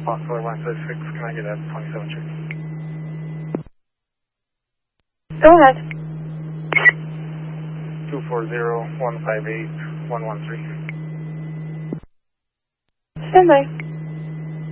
Foxtrot 166, can I get that 27 check? Go ahead. 240-158-113. Stand by.